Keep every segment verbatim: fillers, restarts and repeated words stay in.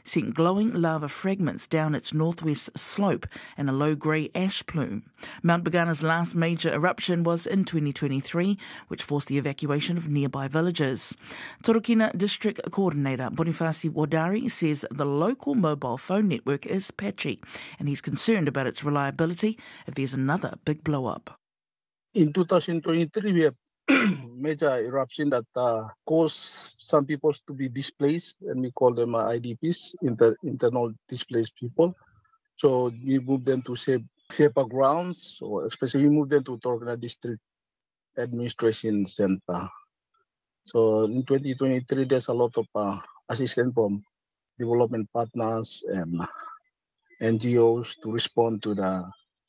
sent glowing lava fragments down its northwest slope and a low-grey ash plume. Mount Bagana's last major eruption was in twenty twenty-three, which forced the evacuation of nearby villages. Torokina District Coordinator Boniface Wadari says the local mobile phone network is patchy, and he's concerned about its reliability if there's another big blow-up. In two thousand twenty-three, we have major eruption that uh, caused some people to be displaced, and we call them uh, I D Ps, inter- internal displaced people. So we moved them to safe, safer grounds, or especially we moved them to Torokina District Administration Center. So in twenty twenty-three, there's a lot of uh, assistance from development partners and N G Os to respond to the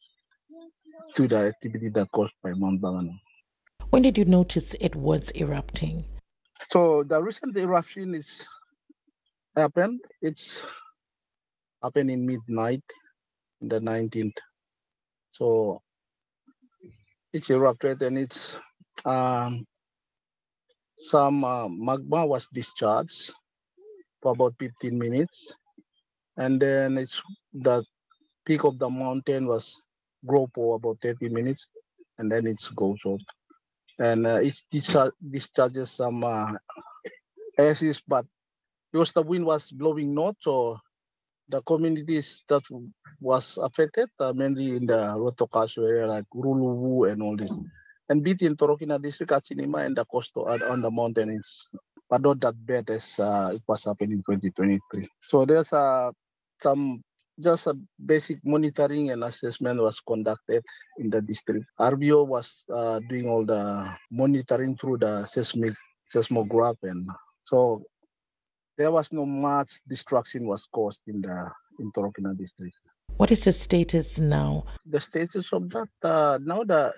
to the activity that caused by Mount Bagana. When did you notice it was erupting? So the recent eruption is happened. It's happened in midnight, the nineteenth. So it's erupted, and it's um, some uh, magma was discharged for about fifteen minutes, and then it's the peak of the mountain was grow for about thirty minutes, and then it goes off. And uh, it discharge, discharges some uh, ashes, but because the wind was blowing north, so the communities that was affected, uh, mainly in the Rotokaso area, like Ruluwu and all this. And between Torokina District, Achinima, and the coastal uh, on the mountains, but not that bad as uh, it was happening in twenty twenty-three. So there's uh, some just a basic monitoring and assessment was conducted in the district. R B O was uh, doing all the monitoring through the seismic seismograph, and so there was no much destruction was caused in the in Torokina district. What is the status now? The status of that uh, now the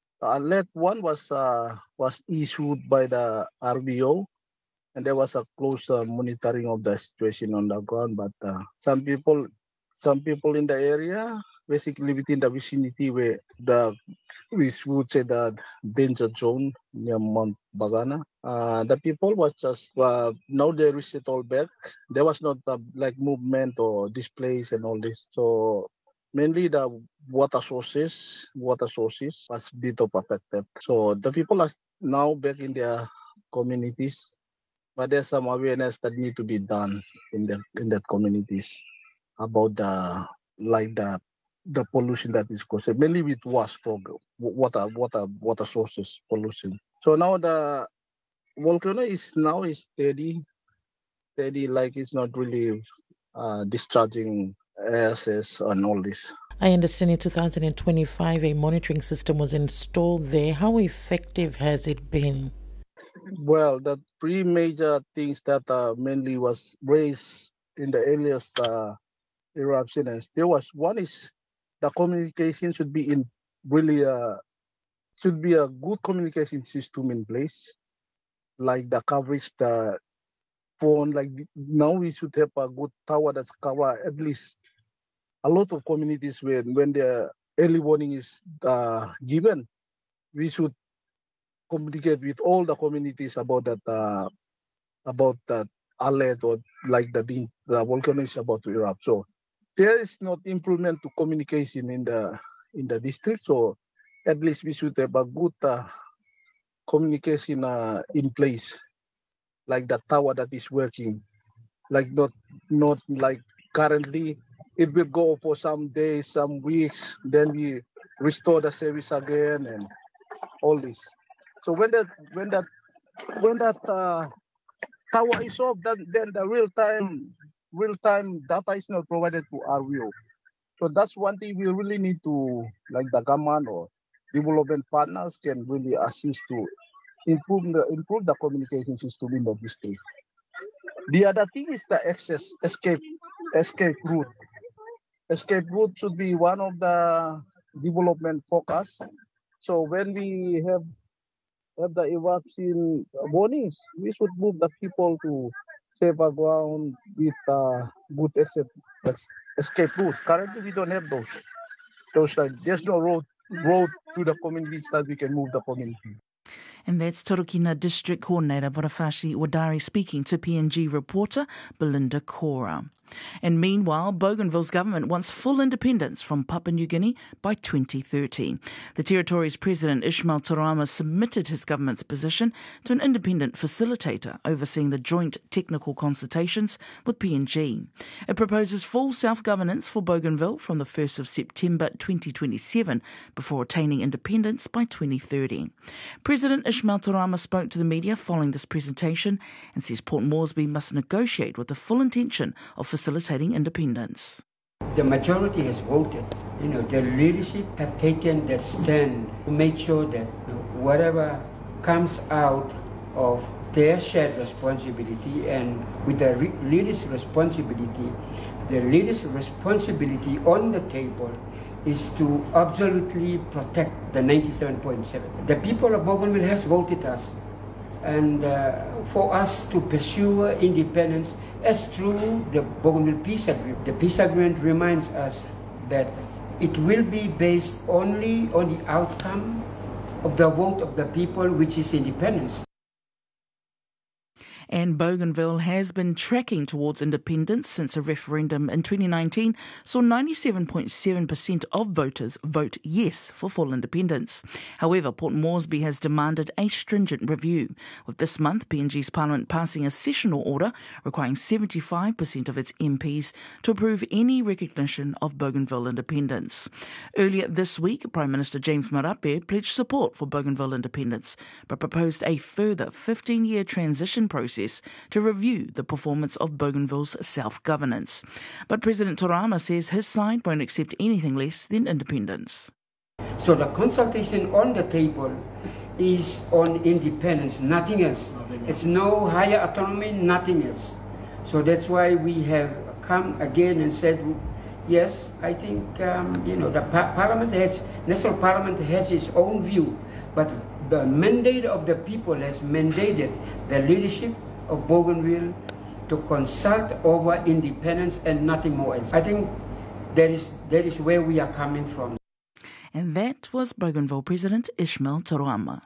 alert one was uh, was issued by the R B O, and there was a close uh, monitoring of the situation on the ground. But uh, some people. Some people in the area, basically within the vicinity where the, we would say the danger zone near Mount Bagana, uh, the people was just, uh, now they resettled back. There was not uh, like movement or displays and all this. So mainly the water sources, water sources was a bit of affected. So the people are now back in their communities, but there's some awareness that need to be done in the in that communities about the like the the pollution that is caused, mainly with waste program, water water water sources pollution. So now the volcano is now is steady, steady like it's not really uh, discharging ashes and all this. I understand in two thousand twenty-five a monitoring system was installed there. How effective has it been? Well, the three major things that uh, mainly was raised in the earliest uh, eruption, and there was one is the communication should be in really uh should be a good communication system in place, like the coverage, the phone, like now we should have a good tower that's cover at least a lot of communities when when the early warning is uh, given. We should communicate with all the communities about that uh, about that alert, or like the the volcano is about to erupt. So there is not improvement to communication in the in the district, so at least we should have a good uh, communication uh, in place, like the tower that is working, like not not like currently it will go for some days, some weeks, then we restore the service again and all this. So when that when that when that uh, tower is off, then then the real time real-time data is not provided to R B O. So that's one thing we really need to, like the government or development partners can really assist to improve the improve the communication system in the district. The other thing is the access escape escape route. Escape route should be one of the development focus. So when we have have the eruption warnings, we should move the people to safer ground with uh, good escape, escape route. Currently, we don't have those. Those like there's no road road to the communities that we can move the community. And that's Torokina District Coordinator Boniface Wadari speaking to P N G reporter Belinda Cora. And meanwhile, Bougainville's government wants full independence from Papua New Guinea by twenty thirty. The territory's president, Ismail Taurama, submitted his government's position to an independent facilitator overseeing the joint technical consultations with P N G. It proposes full self-governance for Bougainville from the first of September twenty twenty-seven before attaining independence by twenty thirty. President Ismail Taurama spoke to the media following this presentation and says Port Moresby must negotiate with the full intention of facilitating independence. The majority has voted. You know, the leadership have taken that stand to make sure that you know, whatever comes out of their shared responsibility, and with the re- leaders' responsibility, the leaders' responsibility on the table is to absolutely protect the ninety-seven point seven. The people of Bougainville has voted us, and uh, for us to pursue independence as through the Bougainville Peace Agreement. The peace agreement reminds us that it will be based only on the outcome of the vote of the people, which is independence. And Bougainville has been tracking towards independence since a referendum in twenty nineteen saw ninety-seven point seven percent of voters vote yes for full independence. However, Port Moresby has demanded a stringent review, with this month P N G's Parliament passing a sessional order requiring seventy-five percent of its M Ps to approve any recognition of Bougainville independence. Earlier this week, Prime Minister James Marape pledged support for Bougainville independence, but proposed a further fifteen-year transition process to review the performance of Bougainville's self-governance. But President Taurama says his side won't accept anything less than independence. So the consultation on the table is on independence, nothing else. It's no higher autonomy, nothing else. So that's why we have come again and said, yes, I think um, you know the par- Parliament has, National Parliament has its own view, but the mandate of the people has mandated the leadership of Bougainville to consult over independence and nothing more else. I think that is that is where we are coming from. And that was Bougainville President Ismail Taurama.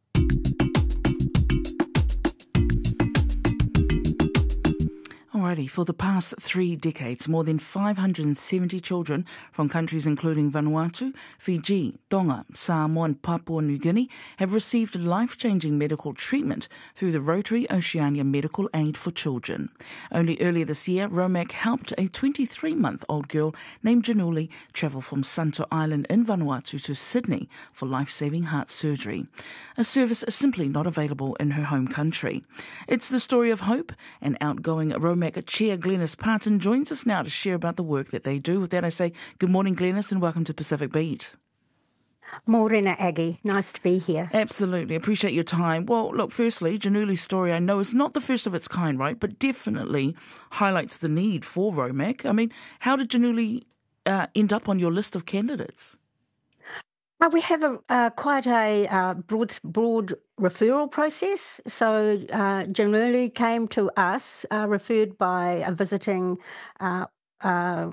Alrighty, for the past three decades, more than five hundred seventy children from countries including Vanuatu, Fiji, Tonga, Samoa and Papua New Guinea have received life-changing medical treatment through the Rotary Oceania Medical Aid for Children. Only earlier this year, ROMAC helped a twenty-three-month-old girl named Januli travel from Santo Island in Vanuatu to Sydney for life-saving heart surgery, a service simply not available in her home country. It's the story of hope, and outgoing ROMAC Chair Glenys Parton joins us now to share about the work that they do. With that, I say good morning, Glenys, and welcome to Pacific Beat. Morena, Aggie. Nice to be here. Absolutely. Appreciate your time. Well, look, firstly, Januli's story, I know, is not the first of its kind, right, but definitely highlights the need for ROMAC. I mean, how did Januli uh, end up on your list of candidates? Uh, we have a uh, quite a uh, broad, broad referral process. So uh, Januli came to us, uh, referred by a visiting uh, uh,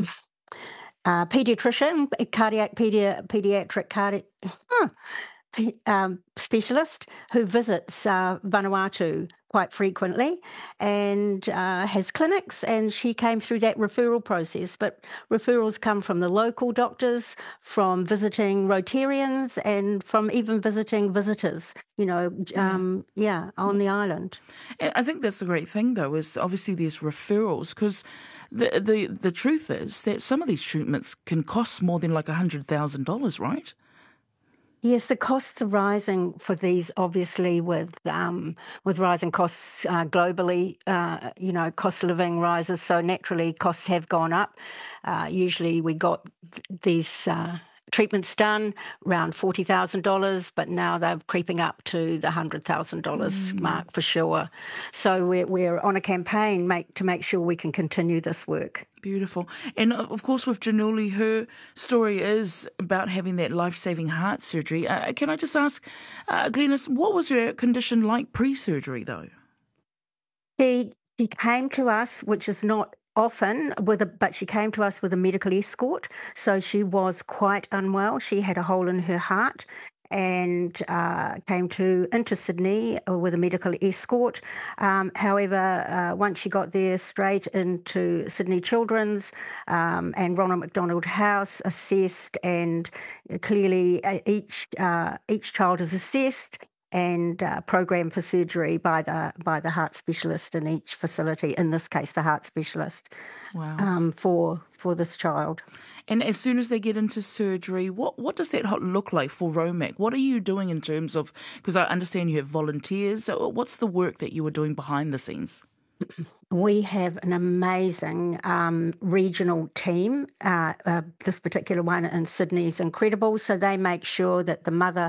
uh, paediatrician, cardiac pedi- pediatric cardiac huh, um, specialist who visits uh, Vanuatu quite frequently and uh, has clinics, and she came through that referral process. But referrals come from the local doctors, from visiting Rotarians, and from even visiting visitors, you know, um, yeah, on the island. I think that's the great thing, though, is obviously there's referrals, because the, the, the truth is that some of these treatments can cost more than like one hundred thousand dollars, right? Yes, the costs are rising for these, obviously, with um, with rising costs uh, globally. Uh, you know, cost of living rises, so naturally costs have gone up. Uh, usually we got th- these uh, treatments done around forty thousand dollars, but now they're creeping up to the one hundred thousand dollars mm. mark for sure. So we're, we're on a campaign make, to make sure we can continue this work. Beautiful. And of course with Januli, her story is about having that life-saving heart surgery. Uh, can I just ask, uh, Glenys, what was her condition like pre-surgery though? She, she came to us, which is not often, with a, but she came to us with a medical escort. So she was quite unwell. She had a hole in her heart and uh, came to into Sydney with a medical escort. Um, however, uh, once she got there, straight into Sydney Children's um, and Ronald McDonald House, assessed, and clearly each uh, each child is assessed and uh, programmed for surgery by the by the heart specialist in each facility. In this case, the heart specialist. Wow. Um, for for this child. And as soon as they get into surgery, what, what does that look like for ROMAC? What are you doing in terms of, because I understand you have volunteers, so what's the work that you are doing behind the scenes? We have an amazing um, regional team. Uh, uh, this particular one in Sydney is incredible. So they make sure that the mother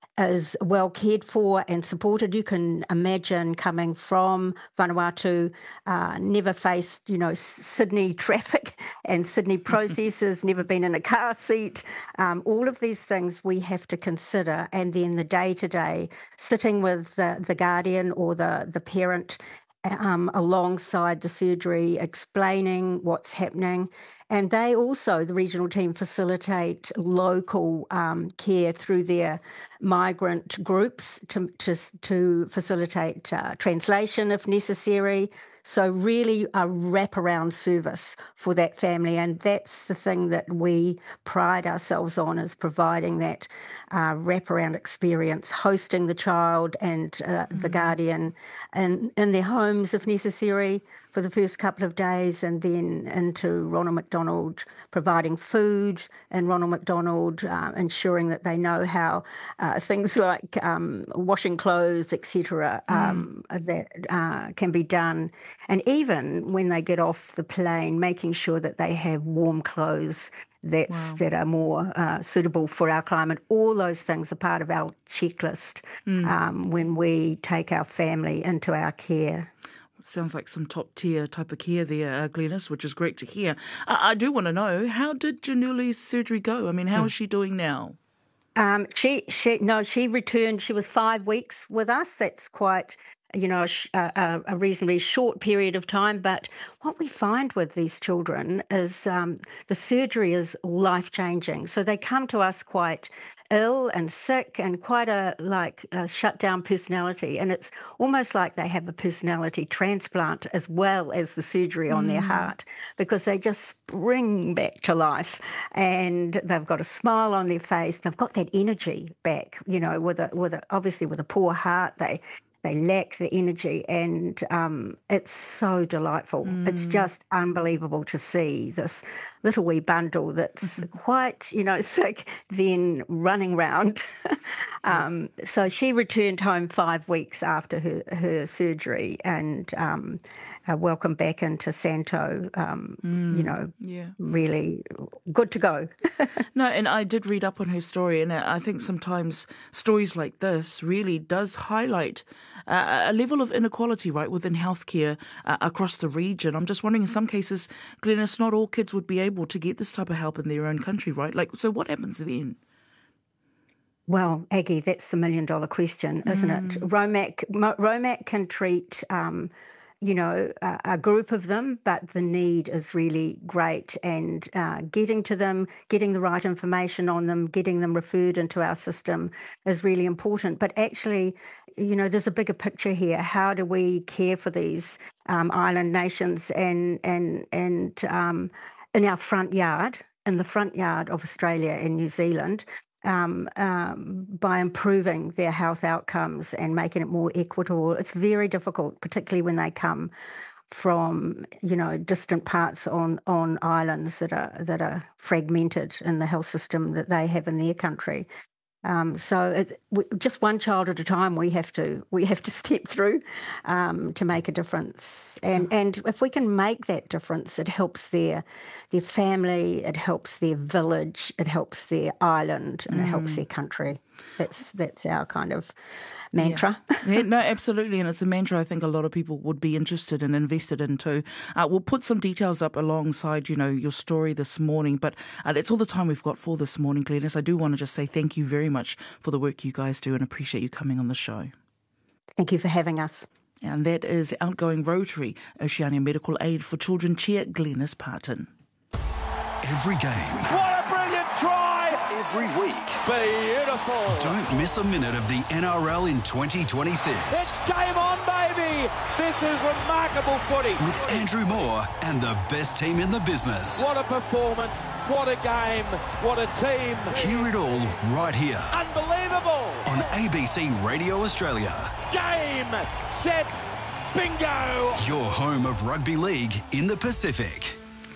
is well cared for and supported. You can imagine coming from Vanuatu, uh, never faced, you know, Sydney traffic and Sydney processes, never been in a car seat. Um, all of these things we have to consider. And then the day-to-day, sitting with the, the guardian or the, the parent Um, alongside the surgery, explaining what's happening. And they also, the regional team, facilitate local um, care through their migrant groups to, to, to facilitate uh, translation if necessary. So really a wraparound service for that family. And that's the thing that we pride ourselves on, is providing that uh, wraparound experience, hosting the child and uh, mm-hmm. the guardian in, in their homes if necessary for the first couple of days, and then into Ronald McDonald providing food, and Ronald McDonald uh, ensuring that they know how uh, things like um, washing clothes, et cetera, um, mm. that uh, can be done. And even when they get off the plane, making sure that they have warm clothes that's, wow. that are more uh, suitable for our climate. All those things are part of our checklist mm. um, when we take our family into our care. Sounds like some top-tier type of care there, uh, Glenys, which is great to hear. I, I do want to know, how did Januli's surgery go? I mean, how mm. is she doing now? Um, she, she, no, she returned. She was five weeks with us. That's quite, you know, a, a reasonably short period of time. But what we find with these children is um, the surgery is life-changing. So they come to us quite ill and sick and quite a like a shut-down personality. And it's almost like they have a personality transplant as well as the surgery on mm. their heart, because they just spring back to life, and they've got a smile on their face. They've got that energy back, you know, with a with a obviously with a poor heart, they They lack the energy, and um, it's so delightful. Mm. It's just unbelievable to see this little wee bundle that's mm-hmm. quite, you know, sick, then running round. um, so she returned home five weeks after her, her surgery, and um, uh, welcome back into Santo, um, mm. you know, yeah. really good to go. No, and I did read up on her story, and I think sometimes stories like this really does highlight Uh, a level of inequality, right, within healthcare uh, across the region. I'm just wondering, in some cases, Glenys, not all kids would be able to get this type of help in their own country, right? Like, so what happens then? Well, Aggie, that's the million dollar question, isn't mm. it? ROMAC, ROMAC can treat, um, you know, a, a group of them, but the need is really great, and uh, getting to them, getting the right information on them, getting them referred into our system is really important. But actually, you know, there's a bigger picture here. How do we care for these um, island nations and and and um, in our front yard, in the front yard of Australia and New Zealand? Um, um, by improving their health outcomes and making it more equitable. It's very difficult, particularly when they come from, you know, distant parts on, on islands that are that are fragmented in the health system that they have in their country. Um, so it's, just one child at a time we have to we have to step through um, to make a difference. And and if we can make that difference, it helps their their family, it helps their village, it helps their island, and mm. it helps their country. That's that's our kind of mantra. Yeah. Yeah, no, absolutely. And it's a mantra I think a lot of people would be interested and invested in too. Uh, we'll put some details up alongside, you know, your story this morning. But uh, that's all the time we've got for this morning, Glenys. I do want to just say thank you very much for the work you guys do, and appreciate you coming on the show. Thank you for having us. And that is outgoing Rotary Oceania Medical Aid for Children Chair Glenys Parton. Every game. What a brilliant try every week. Beautiful. Don't miss a minute of the N R L in twenty twenty-six. It's game on, baby. This is remarkable footy. With Andrew Moore and the best team in the business. What a performance. What a game. What a team. Hear it all right here. Unbelievable. On A B C Radio Australia. Game, set, bingo. Your home of rugby league in the Pacific.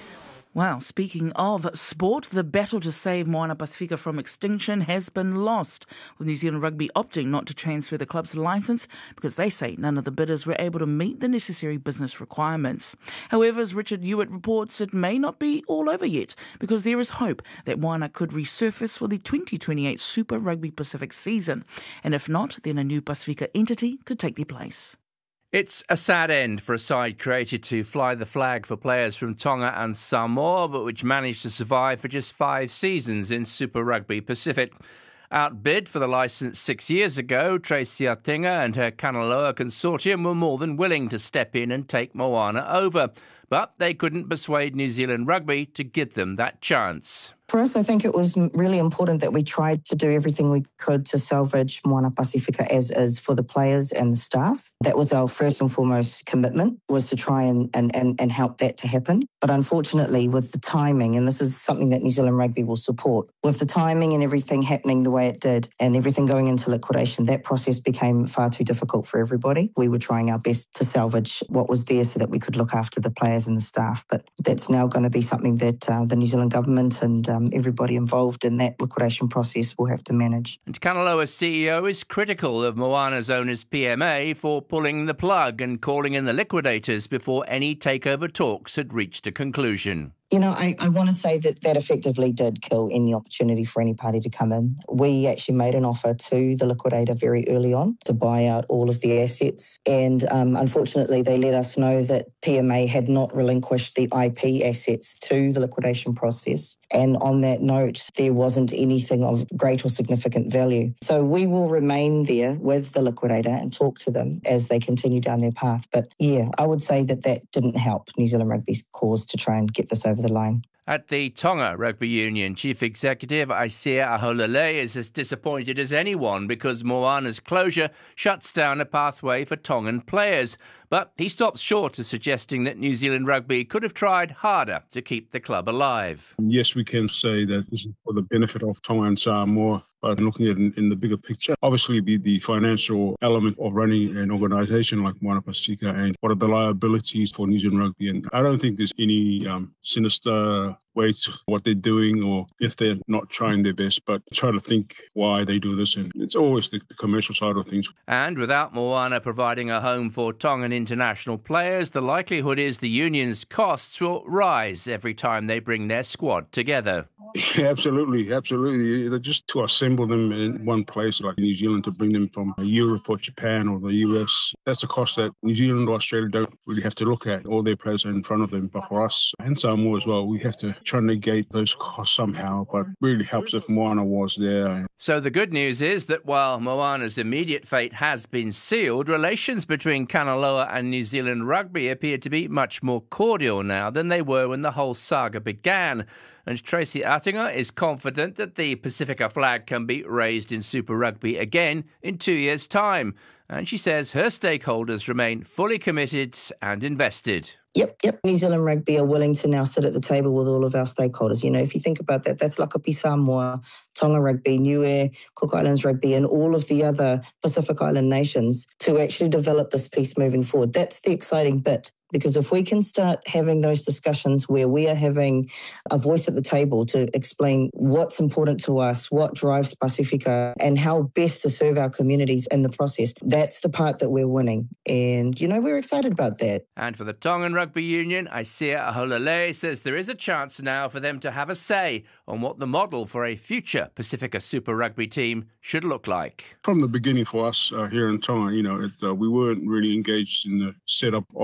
Well, speaking of sport, the battle to save Moana Pacifica from extinction has been lost, with New Zealand Rugby opting not to transfer the club's licence because they say none of the bidders were able to meet the necessary business requirements. However, as Richard Hewitt reports, it may not be all over yet because there is hope that Moana could resurface for the twenty twenty-eight Super Rugby Pacific season. And if not, then a new Pacifica entity could take their place. It's a sad end for a side created to fly the flag for players from Tonga and Samoa, but which managed to survive for just five seasons in Super Rugby Pacific. Outbid for the licence six years ago, Tracy Atinga and her Kanaloa consortium were more than willing to step in and take Moana over, but they couldn't persuade New Zealand Rugby to give them that chance. For us, I think it was really important that we tried to do everything we could to salvage Moana Pacifica as is for the players and the staff. That was our first and foremost commitment, was to try and, and, and, and help that to happen. But unfortunately, with the timing, and this is something that New Zealand Rugby will support, with the timing and everything happening the way it did and everything going into liquidation, that process became far too difficult for everybody. We were trying our best to salvage what was there so that we could look after the players and the staff. But that's now going to be something that uh, the New Zealand government and um, everybody involved in that liquidation process will have to manage. And Kanaloa's C E O is critical of Moana's owners P M A for pulling the plug and calling in the liquidators before any takeover talks had reached a conclusion. You know, I, I want to say that that effectively did kill any opportunity for any party to come in. We actually made an offer to the liquidator very early on to buy out all of the assets. And um, unfortunately, they let us know that P M A had not relinquished the I P assets to the liquidation process. And on that note, there wasn't anything of great or significant value. So we will remain there with the liquidator and talk to them as they continue down their path. But yeah, I would say that that didn't help New Zealand Rugby's cause to try and get this over the line. At the Tonga Rugby Union, Chief Executive Isaiah Aholele is as disappointed as anyone because Moana's closure shuts down a pathway for Tongan players. But he stops short of suggesting that New Zealand Rugby could have tried harder to keep the club alive. Yes, we can say that this is for the benefit of Tonga and Samoa, but looking at it in the bigger picture, obviously be the financial element of running an organisation like Moana Pacifica and what are the liabilities for New Zealand Rugby. And I don't think there's any um, sinister way to what they're doing or if they're not trying their best, but try to think why they do this. And it's always the, the commercial side of things. And without Moana providing a home for Tongan international players, the likelihood is the union's costs will rise every time they bring their squad together. Yeah, absolutely, absolutely. Just to assemble them in one place like New Zealand, to bring them from Europe or Japan or the U S, that's a cost that New Zealand or Australia don't really have to look at. All their players are in front of them. But for us and Samoa as well, we have to try and negate those costs somehow. But it really helps if Moana was there. So the good news is that while Moana's immediate fate has been sealed, relations between Kanaloa and New Zealand Rugby appear to be much more cordial now than they were when the whole saga began. And Tracy Atinga is confident that the Pacifica flag can be raised in Super Rugby again in two years' time. And she says her stakeholders remain fully committed and invested. Yep, yep. New Zealand Rugby are willing to now sit at the table with all of our stakeholders. You know, if you think about that, that's Lakapi Samoa, Tonga Rugby, Niue, Cook Islands Rugby, and all of the other Pacific Island nations to actually develop this piece moving forward. That's the exciting bit. Because if we can start having those discussions where we are having a voice at the table to explain what's important to us, what drives Pacifica, and how best to serve our communities in the process, that's the part that we're winning. And, you know, we're excited about that. And for the Tongan Rugby Union, Isaiah Aholele says there is a chance now for them to have a say on what the model for a future Pacifica Super Rugby team should look like. From the beginning for us uh, here in Tonga, you know, it, uh, we weren't really engaged in the setup of Moana Pacifica.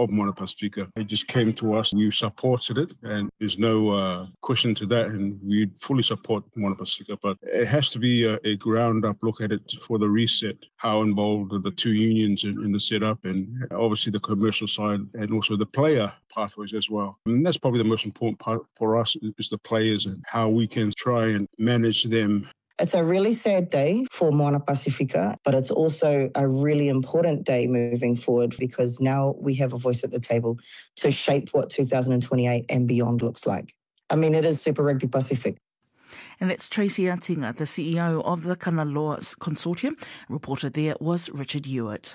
Pasifika. It just came to us. We supported it, and there's no uh, question to that. And we fully support Moana Pasifika. But it has to be a, a ground-up look at it for the reset. How involved are the two unions in, in the setup, and obviously the commercial side, and also the player pathways as well. And that's probably the most important part for us is the players and how we can try and manage them. It's a really sad day for Moana Pasifika, but it's also a really important day moving forward because now we have a voice at the table to shape what two thousand twenty-eight and beyond looks like. I mean, it is Super Rugby Pacific. And that's Tracy Atinga, the C E O of the Kanaloa Consortium. Reporter there was Richard Hewitt.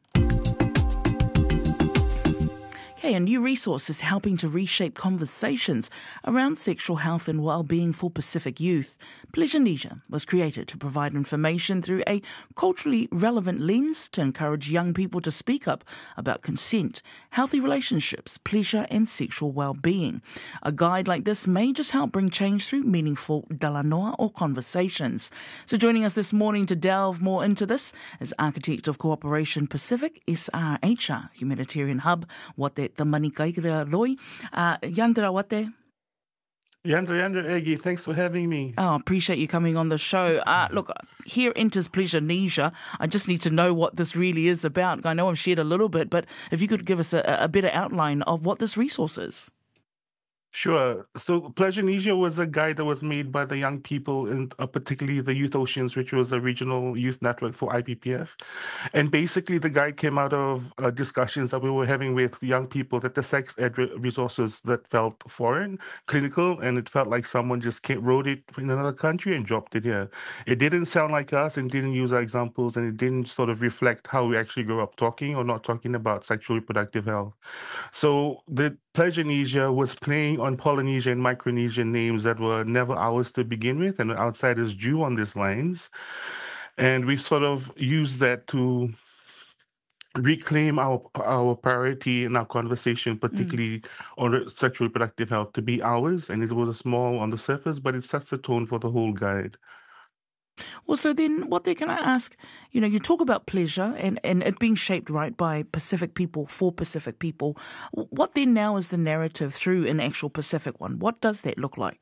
Okay, a new resource is helping to reshape conversations around sexual health and well-being for Pacific youth. Pleasurenesia was created to provide information through a culturally relevant lens to encourage young people to speak up about consent, healthy relationships, pleasure and sexual well-being. A guide like this may just help bring change through meaningful dalanoa or conversations. So joining us this morning to delve more into this is Architect of Cooperation Pacific, S R H R, Humanitarian Hub, Wate the Manikaira Roy. Uh, Yandra Wate. Yandra, Yandra, Eggie, thanks for having me. Oh, appreciate you coming on the show. Uh, look, here enters Pleasurenesia. I just need to know what this really is about. I know I've shared a little bit, but if you could give us a, a better outline of what this resource is. Sure. So Pleasurenesia was a guide that was made by the young people, and uh, particularly the Youth Oceans, which was a regional youth network for I P P F. And basically the guide came out of uh, discussions that we were having with young people that the sex ed re- resources that felt foreign, clinical, and it felt like someone just came, wrote it in another country and dropped it here. It didn't sound like us and didn't use our examples, and it didn't sort of reflect how we actually grew up talking or not talking about sexual reproductive health. So the Pleasurenesia was playing on Polynesian and Micronesian names that were never ours to begin with, and outsiders drew on these lines. And we sort of used that to reclaim our our priority in our conversation, particularly mm. on sexual reproductive health, to be ours. And it was small on the surface, but it sets the tone for the whole guide. Well, so then what they can I ask, you know, you talk about pleasure and, and it being shaped, right, by Pacific people, for Pacific people. What then now is the narrative through an actual Pacific one? What does that look like?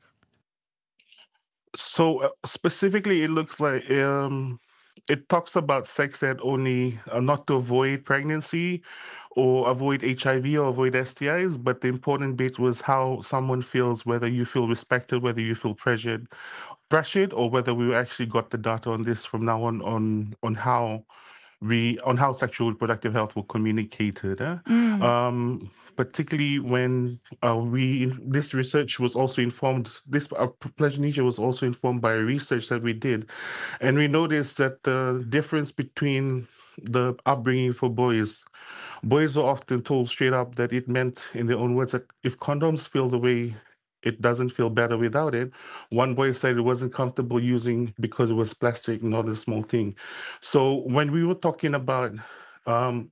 So uh, specifically, it looks like um, it talks about sex ed only, uh, not to avoid pregnancy or avoid H I V or avoid S T Is, but the important bit was how someone feels, whether you feel respected, whether you feel pressured, pressured, or whether we actually got the data on this from now on on on how we on how sexual reproductive health were communicated. Eh? Mm. Um, particularly when uh, we this research was also informed. This uh, Pleasurenesia was also informed by research that we did, and we noticed that the difference between the upbringing for boys. Boys were often told straight up that it meant, in their own words, that if condoms feel the way it doesn't feel better without it. One boy said it wasn't comfortable using because it was plastic, not a small thing. So when we were talking about um,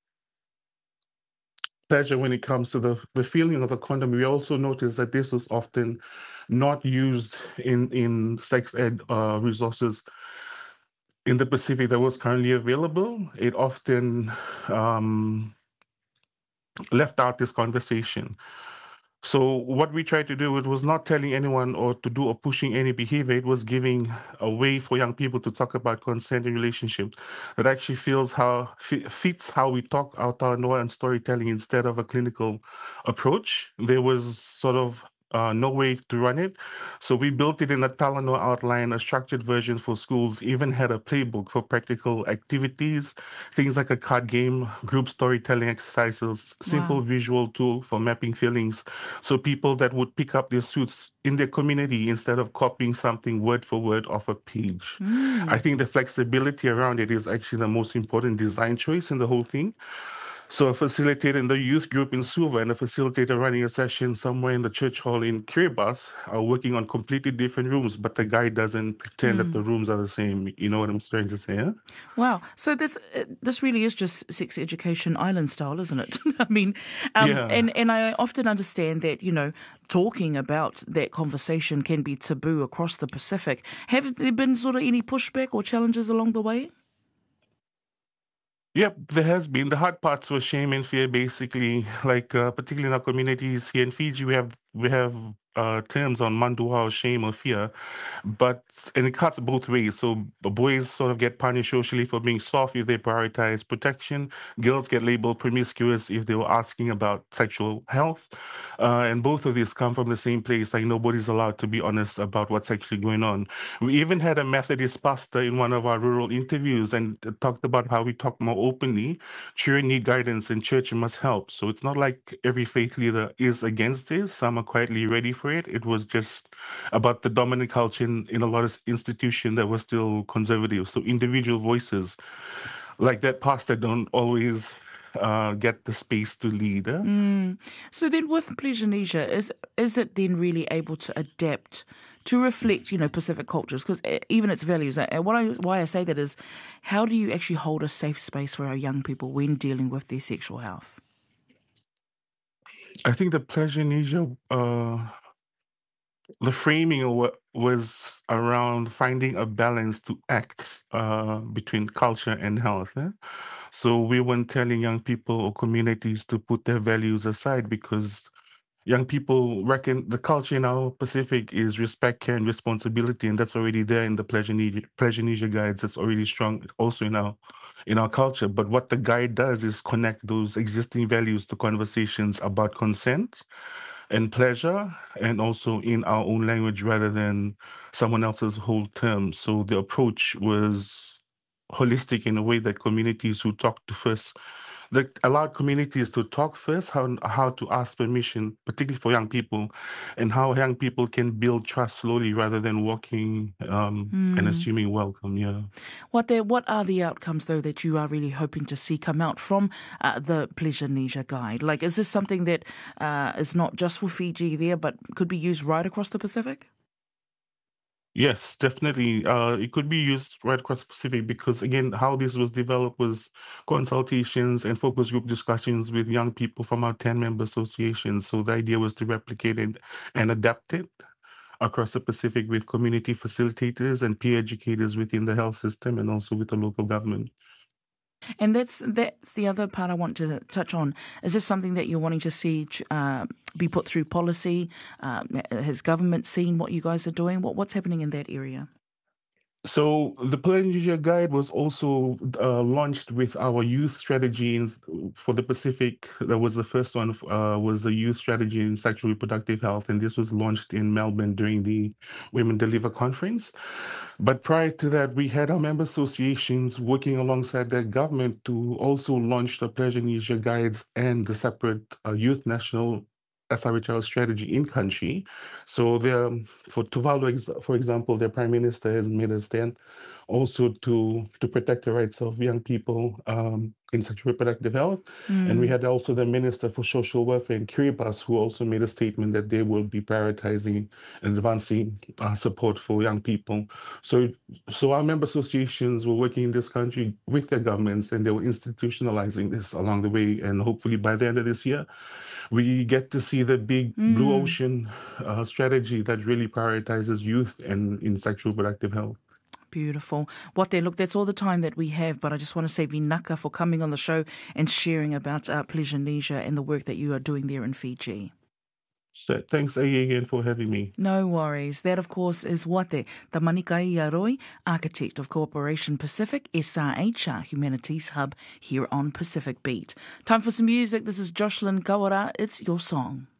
pleasure when it comes to the, the feeling of a condom, we also noticed that this was often not used in, in sex ed uh, resources in the Pacific that was currently available. It often um, left out this conversation. So what we tried to do, it was not telling anyone or to do or pushing any behavior. It was giving a way for young people to talk about consent in relationships that actually feels how fits how we talk our talanoa and storytelling instead of a clinical approach. There was sort of Uh, no way to run it. So we built it in a talanoa outline, a structured version for schools, even had a playbook for practical activities, things like a card game, group storytelling exercises, simple wow. visual tool for mapping feelings. So people that would pick up their suits in their community instead of copying something word for word off a page. Mm. I think the flexibility around it is actually the most important design choice in the whole thing. So a facilitator in the youth group in Suva and a facilitator running a session somewhere in the church hall in Kiribati are working on completely different rooms, but the guy doesn't pretend mm. that the rooms are the same. You know what I'm trying to say? Huh? Wow. So this uh, this really is just sex education island style, isn't it? I mean, um, yeah. and, and I often understand that, you know, talking about that conversation can be taboo across the Pacific. Have there been sort of any pushback or challenges along the way? Yep, there has been. The hard parts were shame and fear, basically. Like, uh, particularly in our communities here in Fiji, we have we have uh, terms on manduha, or shame or fear, but and it cuts both ways. So b- boys sort of get punished socially for being soft if they prioritize protection. Girls get labeled promiscuous if they were asking about sexual health, uh, and both of these come from the same place. Like nobody's allowed to be honest about what's actually going on. We even had a Methodist pastor in one of our rural interviews and talked about how we talk more openly. Children need guidance and church must help. So it's not like every faith leader is against this. Some are quietly ready for it. It was just about the dominant culture in, in a lot of institutions that were still conservative. So individual voices like that pastor don't always uh, get the space to lead. eh? Mm. So then with Pleasurenesia, is is it then really able to adapt to reflect, you know, Pacific cultures? Because even its values, and what I, why I say that is, how do you actually hold a safe space for our young people when dealing with their sexual health? I think the Pleasurenesia, uh, the framing of what was around finding a balance to act uh, between culture and health. eh? So we weren't telling young people or communities to put their values aside because young people reckon the culture in our Pacific is respect, care, and responsibility, and that's already there in the Pleasurenesia, Pleasurenesia guides. That's already strong also in our in our culture. But what the guide does is connect those existing values to conversations about consent and pleasure, and also in our own language rather than someone else's whole term. So the approach was holistic in a way that communities who talk to first that allowed communities to talk first, how how to ask permission, particularly for young people, and how young people can build trust slowly rather than walking um, and Mm. assuming welcome. Yeah. What the, what are the outcomes, though, that you are really hoping to see come out from uh, the Pleasurenesia Guide? Like, is this something that uh, is not just for Fiji there, but could be used right across the Pacific? Yes, definitely. Uh, it could be used right across the Pacific because, again, how this was developed was consultations and focus group discussions with young people from our ten member associations. So the idea was to replicate it and adapt it across the Pacific with community facilitators and peer educators within the health system and also with the local government. And that's that's the other part I want to touch on. Is this something that you're wanting to see uh, be put through policy? Uh, has government seen what you guys are doing? What What's happening in that area? So the Pleasurenesia Guide was also uh, launched with our youth strategy in, for the Pacific. That was the first one. Uh, was the youth strategy in sexual reproductive health, and this was launched in Melbourne during the Women Deliver conference. But prior to that, we had our member associations working alongside their government to also launch the Pleasurenesia Guides and the separate uh, Youth National S R H L strategy in country. So there, for Tuvalu, for example, their prime minister has made a stand also to to protect the rights of young people um, in sexual reproductive health. Mm. And we had also the Minister for Social Welfare in Kiribati, who also made a statement that they will be prioritizing and advancing uh, support for young people. So, so our member associations were working in this country with their governments, and they were institutionalizing this along the way. And hopefully by the end of this year, we get to see the big mm. blue ocean uh, strategy that really prioritizes youth and in sexual reproductive health. Beautiful. What they look, that's all the time that we have, but I just want to say vinaka for coming on the show and sharing about uh, Pleasurenesia and the work that you are doing there in Fiji. So, thanks again for having me. No worries. That, of course, is Wate, Tamanika Iaroi, architect of Cooperation Pacific, S R H R Humanities Hub here on Pacific Beat. Time for some music. This is Jocelyn Kawara. It's Your Song.